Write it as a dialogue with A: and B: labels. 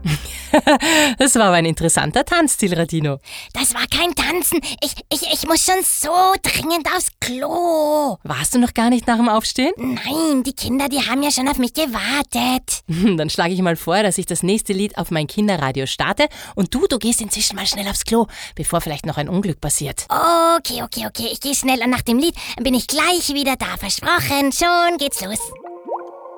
A: Das war aber ein interessanter Tanzstil, Radino.
B: Das war kein Tanzen. Ich muss schon so dringend aufs Klo.
A: Warst du noch gar nicht nach dem Aufstehen?
B: Nein, die Kinder, die haben ja schon auf mich gewartet.
A: Dann schlage ich mal vor, dass ich das nächste Lied auf mein Kinderradio starte und du gehst inzwischen mal schnell aufs Klo, bevor vielleicht noch ein Unglück passiert.
B: Okay. Ich gehe schnell und nach dem Lied bin ich gleich wieder da. Versprochen, schon geht's los.